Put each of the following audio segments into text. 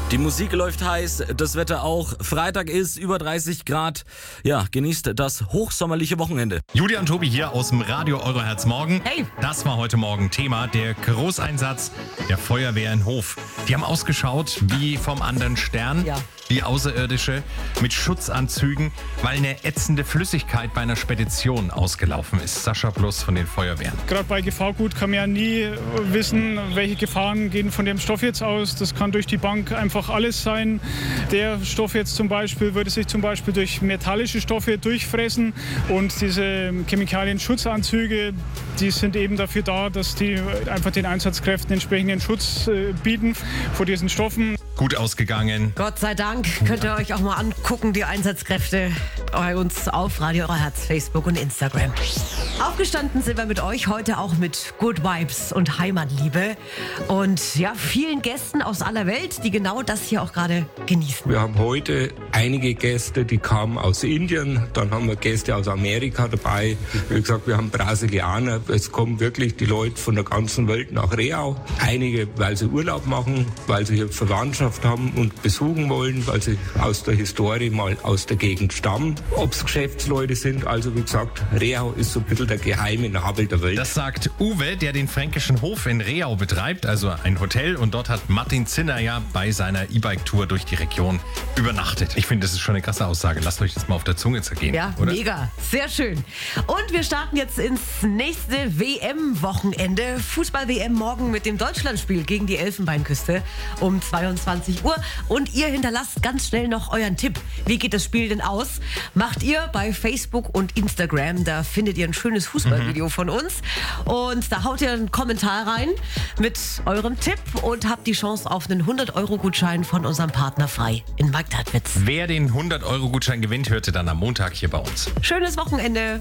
Die Musik läuft heiß, das Wetter auch. Freitag ist über 30 Grad. Ja, genießt das hochsommerliche Wochenende. Julia und Tobi hier aus dem Radio Euroherz Morgen. Hey. Das war heute Morgen Thema, der Großeinsatz der Feuerwehr in Hof. Die haben ausgeschaut wie vom anderen Stern. Ja. Wie Außerirdische mit Schutzanzügen, weil eine ätzende Flüssigkeit bei einer Spedition ausgelaufen ist. Sascha Plus von den Feuerwehren. Gerade bei Gefahrgut kann man ja nie wissen, welche Gefahren gehen von dem Stoff jetzt aus. Das kann durch die Bank einfach alles sein. Der Stoff jetzt zum Beispiel würde sich zum Beispiel durch metallische Stoffe durchfressen. Und diese Chemikalien-Schutzanzüge, die sind eben dafür da, dass die einfach den Einsatzkräften entsprechenden Schutz bieten vor diesen Stoffen. Gut ausgegangen. Gott sei Dank könnt ihr euch auch mal angucken, die Einsatzkräfte bei uns auf Radio Euroherz, Facebook und Instagram. Aufgestanden sind wir mit euch heute auch mit Good Vibes und Heimatliebe und ja, vielen Gästen aus aller Welt, die genau das hier auch gerade genießen. Wir haben heute einige Gäste, die kamen aus Indien, dann haben wir Gäste aus Amerika dabei. Wie gesagt, wir haben Brasilianer. Es kommen wirklich die Leute von der ganzen Welt nach Reau. Einige, weil sie Urlaub machen, weil sie hier Verwandtschaft haben und besuchen wollen, weil sie aus der Historie mal aus der Gegend stammen. Ob es Geschäftsleute sind, also wie gesagt, Reau ist so ein bisschen der geheime Nabel der Welt. Das sagt Uwe, der den Fränkischen Hof in Reau betreibt, also ein Hotel. Und dort hat Martin Zinner ja bei seiner E-Bike-Tour durch die Region übernachtet. Ich finde, das ist schon eine krasse Aussage. Lasst euch das mal auf der Zunge zergehen. Ja, oder? Mega. Sehr schön. Und wir starten jetzt ins nächste WM-Wochenende. Fußball-WM morgen mit dem Deutschlandspiel gegen die Elfenbeinküste um 22 Uhr. Und ihr hinterlasst ganz schnell noch euren Tipp. Wie geht das Spiel denn aus? Macht ihr bei Facebook und Instagram. Da findet ihr ein schönes Fußballvideo von uns. Und da haut ihr einen Kommentar rein mit eurem Tipp und habt die Chance auf einen 100-Euro-Gutschein von unserem Partner Frei in Markthartwitz. Wer den 100-Euro-Gutschein gewinnt, hörte dann am Montag hier bei uns. Schönes Wochenende.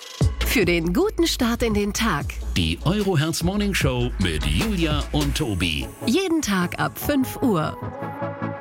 Für den guten Start in den Tag. Die Euroherz Morning Show mit Julia und Tobi. Jeden Tag ab 5 Uhr.